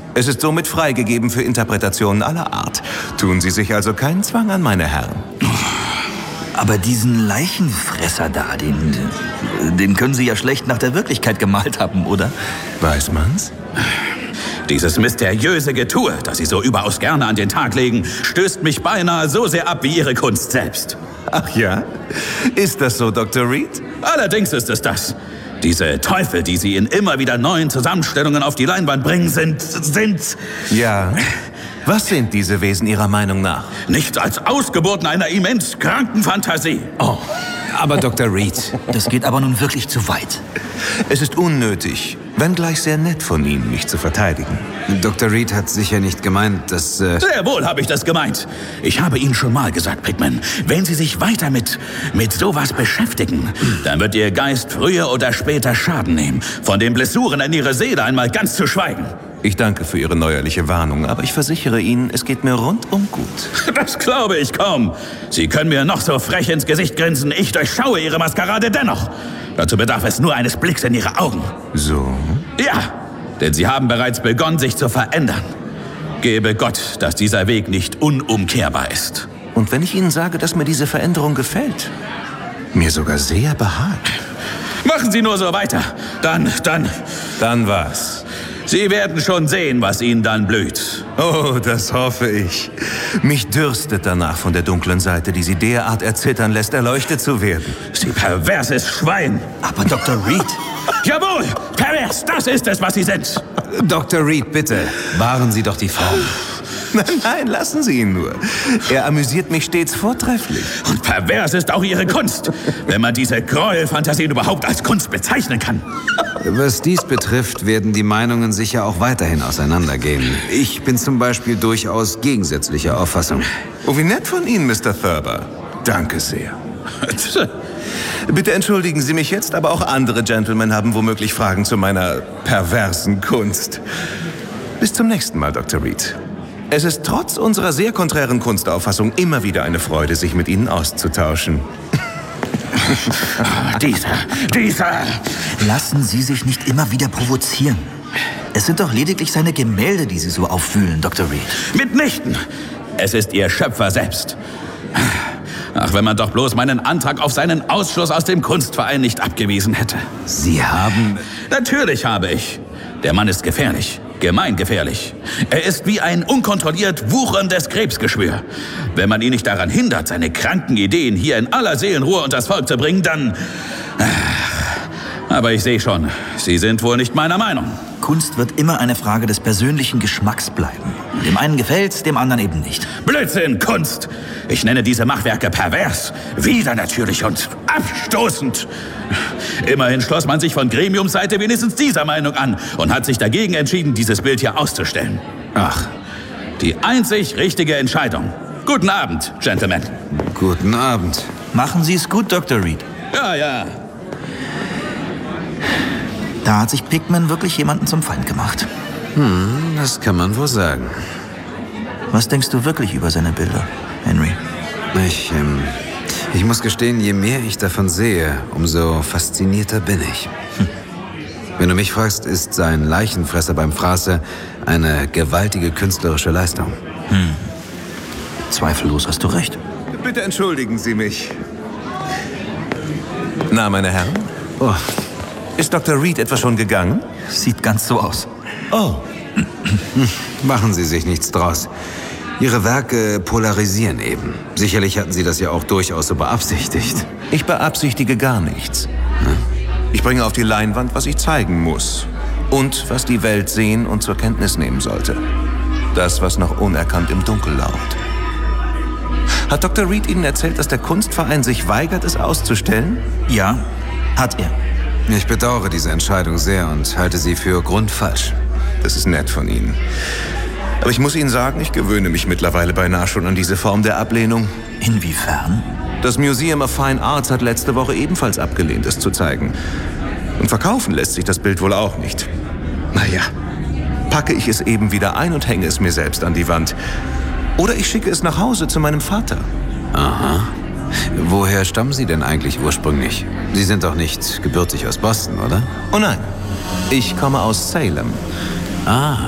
Es ist somit freigegeben für Interpretationen aller Art. Tun Sie sich also keinen Zwang an, meine Herren. Aber diesen Leichenfresser da, den können Sie ja schlecht nach der Wirklichkeit gemalt haben, oder? Weiß man's? Dieses mysteriöse Getue, das Sie so überaus gerne an den Tag legen, stößt mich beinahe so sehr ab wie Ihre Kunst selbst. Ach ja? Ist das so, Dr. Reed? Allerdings ist es das. Diese Teufel, die Sie in immer wieder neuen Zusammenstellungen auf die Leinwand bringen, sind... Ja. Was sind diese Wesen Ihrer Meinung nach? Nichts als Ausgeburten einer immens kranken Fantasie. Oh, aber Dr. Reed... Das geht aber nun wirklich zu weit. Es ist unnötig, wenngleich sehr nett von Ihnen, mich zu verteidigen. Dr. Reed hat sicher nicht gemeint, dass... Sehr wohl habe ich das gemeint. Ich habe Ihnen schon mal gesagt, Pickman, wenn Sie sich weiter mit sowas beschäftigen, dann wird Ihr Geist früher oder später Schaden nehmen. Von den Blessuren in Ihrer Seele einmal ganz zu schweigen. Ich danke für Ihre neuerliche Warnung, aber ich versichere Ihnen, es geht mir rundum gut. Das glaube ich kaum. Sie können mir noch so frech ins Gesicht grinsen, ich durchschaue Ihre Maskerade dennoch. Dazu bedarf es nur eines Blicks in Ihre Augen. So? Ja, denn Sie haben bereits begonnen, sich zu verändern. Gebe Gott, dass dieser Weg nicht unumkehrbar ist. Und wenn ich Ihnen sage, dass mir diese Veränderung gefällt, mir sogar sehr behagt. Machen Sie nur so weiter. Dann... Dann was? Sie werden schon sehen, was Ihnen dann blüht. Oh, das hoffe ich. Mich dürstet danach, von der dunklen Seite, die Sie derart erzittern lässt, erleuchtet zu werden. Sie perverses Schwein. Aber Dr. Reed... Jawohl, pervers, das ist es, was Sie sind. Dr. Reed, bitte, wahren Sie doch die Form. Nein, lassen Sie ihn nur. Er amüsiert mich stets vortrefflich. Und pervers ist auch Ihre Kunst, wenn man diese Gräuelfantasien überhaupt als Kunst bezeichnen kann. Was dies betrifft, werden die Meinungen sicher auch weiterhin auseinandergehen. Ich bin zum Beispiel durchaus gegensätzlicher Auffassung. Oh, wie nett von Ihnen, Mr. Thurber. Danke sehr. Bitte entschuldigen Sie mich jetzt, aber auch andere Gentlemen haben womöglich Fragen zu meiner perversen Kunst. Bis zum nächsten Mal, Dr. Reed. Es ist trotz unserer sehr konträren Kunstauffassung immer wieder eine Freude, sich mit Ihnen auszutauschen. Dieser... Lassen Sie sich nicht immer wieder provozieren. Es sind doch lediglich seine Gemälde, die Sie so auffühlen, Dr. Reed. Mitnichten. Es ist Ihr Schöpfer selbst. Ach, wenn man doch bloß meinen Antrag auf seinen Ausschluss aus dem Kunstverein nicht abgewiesen hätte. Sie haben... Natürlich habe ich. Der Mann ist gefährlich. Gemeingefährlich. Er ist wie ein unkontrolliert wucherndes Krebsgeschwür. Wenn man ihn nicht daran hindert, seine kranken Ideen hier in aller Seelenruhe unters Volk zu bringen, dann... Aber ich sehe schon, Sie sind wohl nicht meiner Meinung. Kunst wird immer eine Frage des persönlichen Geschmacks bleiben. Dem einen gefällt's, dem anderen eben nicht. Blödsinn, Kunst! Ich nenne diese Machwerke pervers, widernatürlich und abstoßend. Immerhin schloss man sich von Gremiumsseite wenigstens dieser Meinung an und hat sich dagegen entschieden, dieses Bild hier auszustellen. Ach, die einzig richtige Entscheidung. Guten Abend, Gentlemen. guten Abend. Machen Sie es gut, Dr. Reed. Ja. Da hat sich Pickman wirklich jemanden zum Feind gemacht. Das kann man wohl sagen. Was denkst du wirklich über seine Bilder, Henry? Ich muss gestehen, je mehr ich davon sehe, umso faszinierter bin ich. Wenn du mich fragst, ist sein Leichenfresser beim Fraße eine gewaltige künstlerische Leistung. Zweifellos hast du recht. Bitte entschuldigen Sie mich. Na, meine Herren? Oh, Ist Dr. Reed etwa schon gegangen? Sieht ganz so aus. Oh, machen Sie sich nichts draus. Ihre Werke polarisieren eben. Sicherlich hatten Sie das ja auch durchaus so beabsichtigt. ich beabsichtige gar nichts. Ich bringe auf die Leinwand, was ich zeigen muss. Und was die Welt sehen und zur Kenntnis nehmen sollte. Das, was noch unerkannt im Dunkel lauert. Hat Dr. Reed Ihnen erzählt, dass der Kunstverein sich weigert, es auszustellen? Ja, hat er. Ich bedauere diese Entscheidung sehr und halte sie für grundfalsch. Das ist nett von Ihnen. Aber ich muss Ihnen sagen, ich gewöhne mich mittlerweile beinahe schon an diese Form der Ablehnung. Inwiefern? Das Museum of Fine Arts hat letzte Woche ebenfalls abgelehnt, es zu zeigen. Und verkaufen lässt sich das Bild wohl auch nicht. Naja, packe ich es eben wieder ein und hänge es mir selbst an die Wand. Oder ich schicke es nach Hause zu meinem Vater. Aha. Woher stammen Sie denn eigentlich ursprünglich? Sie sind doch nicht gebürtig aus Boston, oder? Oh nein, ich komme aus Salem. Ah.